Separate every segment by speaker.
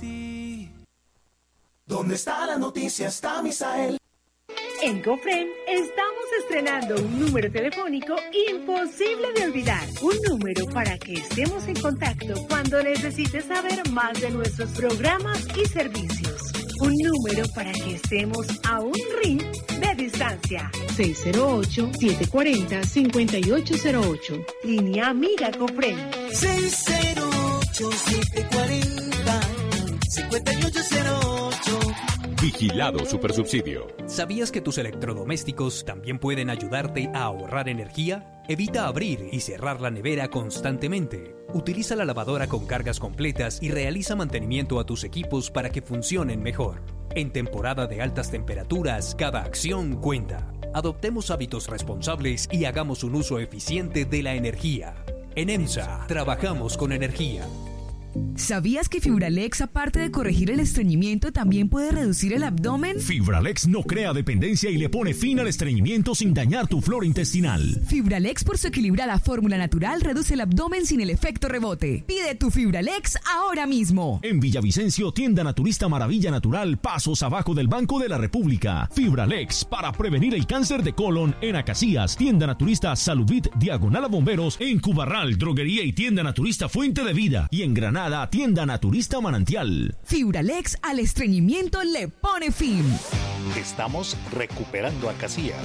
Speaker 1: ti. ¿Dónde está la noticia? Está Misael.
Speaker 2: En Cofrem estamos estrenando un número telefónico imposible de olvidar. Un número para que estemos en contacto cuando necesites saber más de nuestros programas y servicios. Un número para que estemos a un ring de distancia. 608-740-5808. Línea amiga Cofrem.
Speaker 3: 608-740-5808.
Speaker 4: Vigilado Supersubsidio.
Speaker 5: ¿Sabías que tus electrodomésticos también pueden ayudarte a ahorrar energía? Evita abrir y cerrar la nevera constantemente. Utiliza la lavadora con cargas completas y realiza mantenimiento a tus equipos para que funcionen mejor. En temporada de altas temperaturas, cada acción cuenta. Adoptemos hábitos responsables y hagamos un uso eficiente de la energía. En EMSA, trabajamos con energía.
Speaker 6: ¿Sabías que Fibralex, aparte de corregir el estreñimiento, también puede reducir el abdomen?
Speaker 7: Fibralex no crea dependencia y le pone fin al estreñimiento sin dañar tu flora intestinal.
Speaker 6: Fibralex, por su equilibrada fórmula natural, reduce el abdomen sin el efecto rebote. Pide tu Fibralex ahora mismo.
Speaker 7: En Villavicencio, tienda naturista Maravilla Natural, pasos abajo del Banco de la República. Fibralex, para prevenir el cáncer de colon. En Acacías, tienda naturista Saludvit, diagonal a Bomberos. En Cubarral, droguería y tienda naturista Fuente de Vida. Y en Granada, tienda naturista Manantial.
Speaker 6: Fibralex al estreñimiento le pone fin.
Speaker 8: Estamos recuperando Acacías.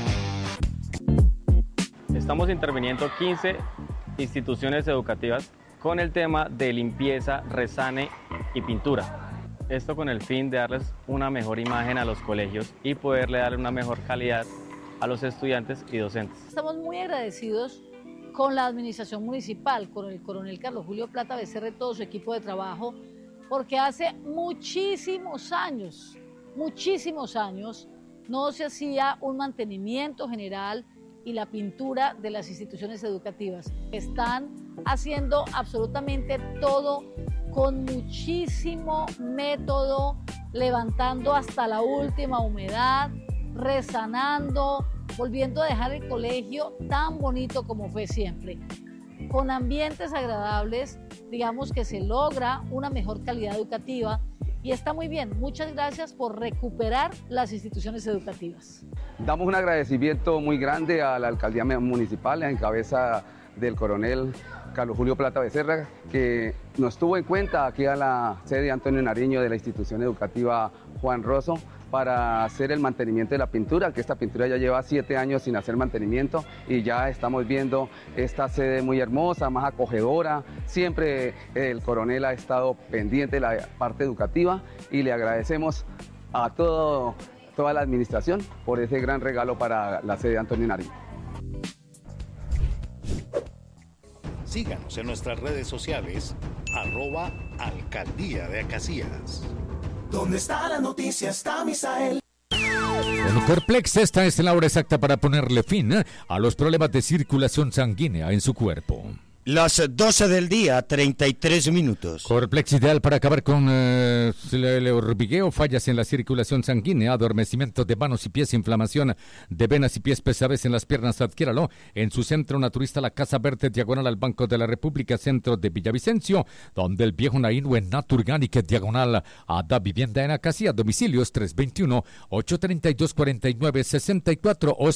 Speaker 9: Estamos interviniendo 15 instituciones educativas con el tema de limpieza, resane y pintura. Esto con el fin de darles una mejor imagen a los colegios y poderle dar una mejor calidad a los estudiantes y docentes.
Speaker 10: Estamos muy agradecidos con la administración municipal, con el coronel Carlos Julio Plata Becerra y todo su equipo de trabajo, porque hace muchísimos años, no se hacía un mantenimiento general y la pintura de las instituciones educativas. Están haciendo absolutamente todo con muchísimo método, levantando hasta la última humedad, resanando, volviendo a dejar el colegio tan bonito como fue siempre. Con ambientes agradables, digamos que se logra una mejor calidad educativa y está muy bien. Muchas gracias por recuperar las instituciones educativas.
Speaker 11: Damos un agradecimiento muy grande a la alcaldía municipal en cabeza del coronel Carlos Julio Plata Becerra, que nos tuvo en cuenta aquí a la sede Antonio Nariño de la institución educativa Juan Rosso para hacer el mantenimiento de la pintura, que esta pintura ya lleva 7 años sin hacer mantenimiento y ya estamos viendo esta sede muy hermosa, más acogedora. Siempre el coronel ha estado pendiente de la parte educativa y le agradecemos a toda la administración por ese gran regalo para la sede Antonio Nariño.
Speaker 8: Síganos en nuestras redes sociales, @Alcaldía de Acacías.
Speaker 1: ¿Dónde está la noticia? Está Misael.
Speaker 4: Bueno, Corplex, esta es la hora exacta para ponerle fin a los problemas de circulación sanguínea en su cuerpo.
Speaker 12: Las 12 del día, 33 minutos.
Speaker 4: Corplex, ideal para acabar con el hormigueo, fallas en la circulación sanguínea, adormecimiento de manos y pies, inflamación de venas y pies, pesadez en las piernas. Adquiéralo en su centro naturista La Casa Verde, diagonal al Banco de la República, centro de Villavicencio, donde el viejo Naín en Naturgánica, diagonal a Da Vivienda en Acacías. Domicilios 321-832-4964 o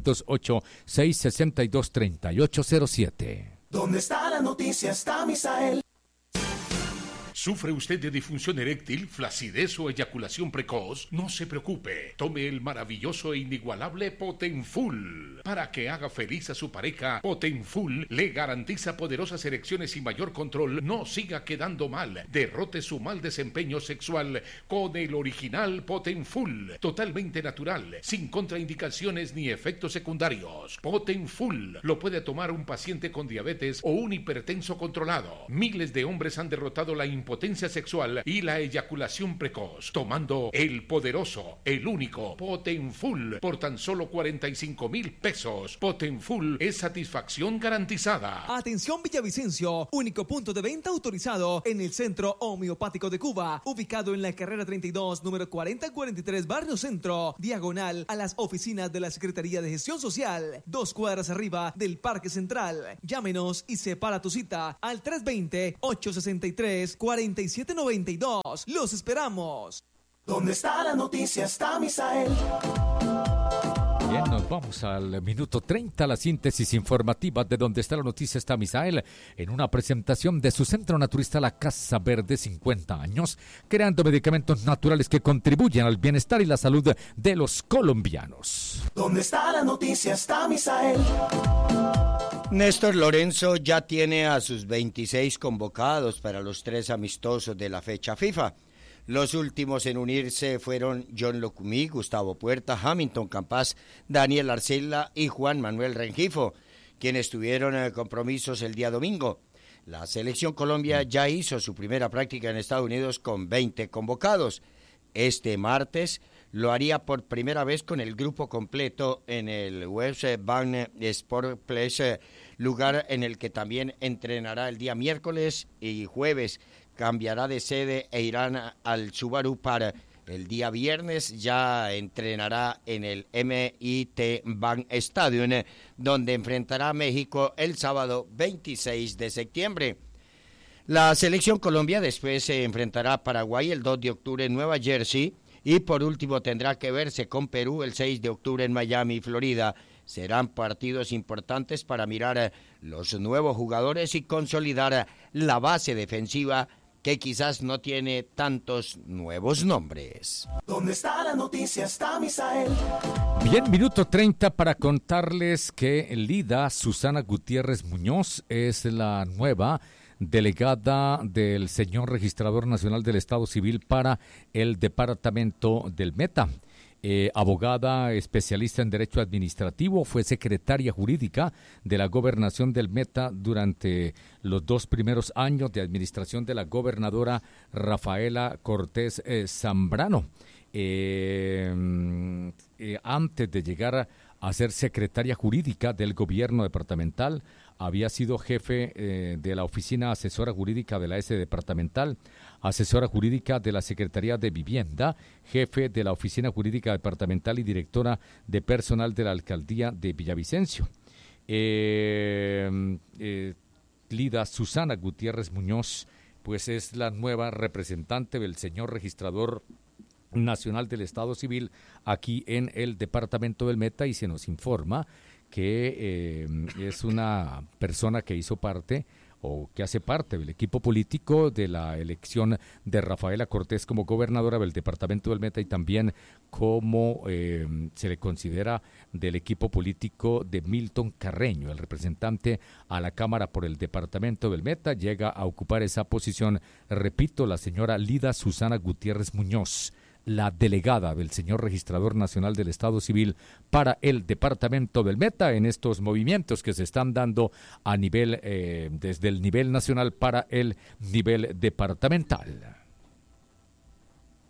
Speaker 4: 608-662-3807.
Speaker 1: ¿Dónde está la noticia? Está Misael.
Speaker 13: ¿Sufre usted de disfunción eréctil, flacidez o eyaculación precoz? No se preocupe. Tome el maravilloso e inigualable Potenfull. Para que haga feliz a su pareja, Potenfull le garantiza poderosas erecciones y mayor control. No siga quedando mal. Derrote su mal desempeño sexual con el original Potenfull. Totalmente natural, sin contraindicaciones ni efectos secundarios. Potenfull lo puede tomar un paciente con diabetes o un hipertenso controlado. Miles de hombres han derrotado la impotencia sexual y la eyaculación precoz, tomando el poderoso, el único Potenfull por tan solo 45,000 pesos. Potenfull es satisfacción garantizada.
Speaker 14: Atención Villavicencio, único punto de venta autorizado en el Centro Homeopático de Cuba, ubicado en la carrera 32, número 4043, Barrio Centro, diagonal a las oficinas de la Secretaría de Gestión Social, 2 cuadras arriba del Parque Central. Llámenos y separa tu cita al 320-863-40 4792. ¡Los esperamos!
Speaker 1: ¿Dónde está la noticia? Está Misael.
Speaker 4: Bien, nos vamos al minuto 30, la síntesis informativa de Donde está la noticia está Misael, en una presentación de su centro naturista La Casa Verde, 50 años, creando medicamentos naturales que contribuyen al bienestar y la salud de los colombianos.
Speaker 1: ¿Dónde está la noticia? Está Misael.
Speaker 12: Néstor Lorenzo ya tiene a sus 26 convocados para los 3 amistosos de la fecha FIFA. Los últimos en unirse fueron John Locumí, Gustavo Puerta, Hamilton Campas, Daniel Arcila y Juan Manuel Rengifo, quienes tuvieron compromisos el día domingo. La Selección Colombia ya hizo su primera práctica en Estados Unidos con 20 convocados. Este martes lo haría por primera vez con el grupo completo en el West Bank Sport Place, lugar en el que también entrenará el día miércoles y jueves. Cambiará de sede e irán al Subaru Park. El día viernes ya entrenará en el MIT Bank Stadium, donde enfrentará a México el sábado 26 de septiembre. La Selección Colombia después se enfrentará a Paraguay el 2 de octubre en Nueva Jersey y por último tendrá que verse con Perú el 6 de octubre en Miami, Florida. Serán partidos importantes para mirar los nuevos jugadores y consolidar la base defensiva que quizás no tiene tantos nuevos nombres.
Speaker 1: ¿Dónde está la noticia? Está Misael.
Speaker 4: Bien, minuto 30 para contarles que Lida Susana Gutiérrez Muñoz es la nueva delegada del señor Registrador Nacional del Estado Civil para el departamento del Meta. Abogada especialista en Derecho Administrativo, fue secretaria jurídica de la Gobernación del Meta durante los 2 primeros años de administración de la gobernadora Rafaela Cortés Zambrano. Antes de llegar a ser secretaria jurídica del gobierno departamental, había sido jefe de la Oficina Asesora Jurídica de la S Departamental, asesora jurídica de la Secretaría de Vivienda, jefe de la Oficina Jurídica Departamental y directora de personal de la Alcaldía de Villavicencio. Lida Susana Gutiérrez Muñoz, pues es la nueva representante del señor Registrador Nacional del Estado Civil aquí en el departamento del Meta, y se nos informa que es una persona que hizo parte o que hace parte del equipo político de la elección de Rafaela Cortés como gobernadora del departamento del Meta, y también como se le considera del equipo político de Milton Carreño, el representante a la Cámara por el departamento del Meta. Llega a ocupar esa posición, repito, la señora Lida Susana Gutiérrez Muñoz, la delegada del señor Registrador Nacional del Estado Civil para el departamento del Meta, en estos movimientos que se están dando a nivel desde el nivel nacional para el nivel departamental.